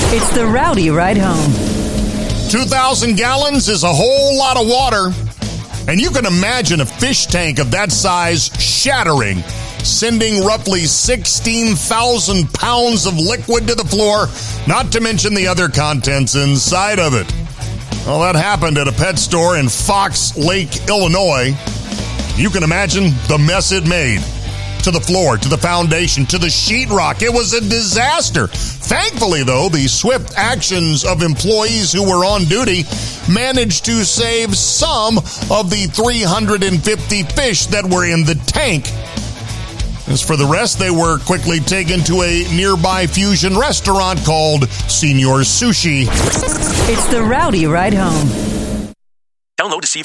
It's the Rowdy Ride Home. 2,000 gallons is a whole lot of water. And you can imagine a fish tank of that size shattering, sending roughly 16,000 pounds of liquid to the floor, not to mention the other contents inside of it. Well, that happened at a pet store in Fox Lake, Illinois. You can imagine the mess it made. To the floor, to the foundation, to the sheetrock. It was a disaster. Thankfully, though, the swift actions of employees who were on duty managed to save some of the 350 fish that were in the tank. As for the rest, they were quickly taken to a nearby fusion restaurant called Senior Sushi. It's the Rowdy Ride Home. Download to see if